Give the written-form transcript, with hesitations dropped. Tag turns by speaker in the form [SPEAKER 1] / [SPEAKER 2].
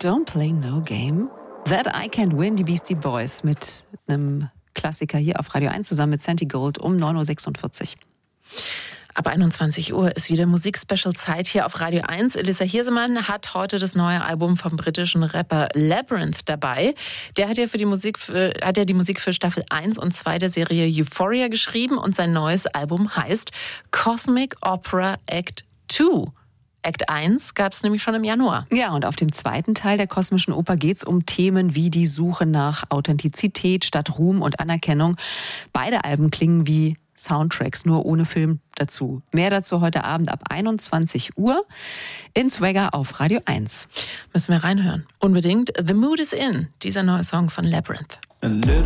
[SPEAKER 1] Don't Play No Game, That I Can't Win, die Beastie Boys mit einem Klassiker hier auf Radio 1 zusammen mit Santi Gold um 9.46 Uhr.
[SPEAKER 2] Ab 21 Uhr ist wieder Musikspecial-Zeit hier auf Radio 1. Elissa Hirsemann hat heute das neue Album vom britischen Rapper Labyrinth dabei. Der hat ja die Musik für Staffel 1 und 2 der Serie Euphoria geschrieben und sein neues Album heißt Cosmic Opera Act 2. Act 1 gab es nämlich schon im Januar.
[SPEAKER 1] Ja, und auf dem zweiten Teil der Kosmischen Oper geht es um Themen wie die Suche nach Authentizität statt Ruhm und Anerkennung. Beide Alben klingen wie Soundtracks, nur ohne Film dazu. Mehr dazu heute Abend ab 21 Uhr in Swagger auf Radio 1.
[SPEAKER 2] Müssen wir reinhören. Unbedingt. The Mood is In, dieser neue Song von Labyrinth.